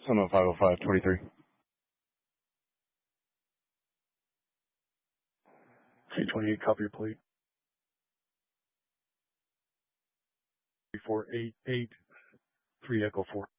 Son of 505-23. 328, copy your plate. 3488, 3 Echo 4.